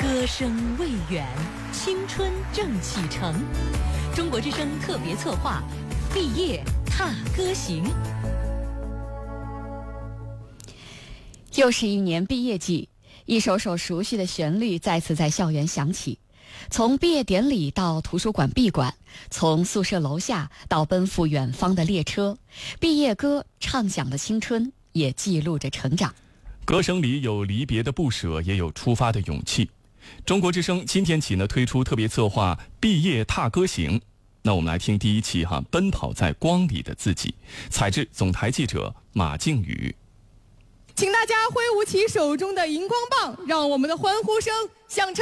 歌声未远，青春正启程。中国之声特别策划，毕业踏歌行。 又是一年毕业季，一首首熟悉的旋律再次在校园响起。从毕业典礼到图书馆闭馆，从宿舍楼下到奔赴远方的列车，毕业歌唱响了青春，也记录着成长。 歌声里有离别的不舍，也有出发的勇气。中国之声今天起呢推出特别策划毕业踏歌行。那我们来听第一期奔跑在光里的自己，采制总台记者马靖宇。 请大家挥舞起手中的荧光棒，让我们的欢呼声响彻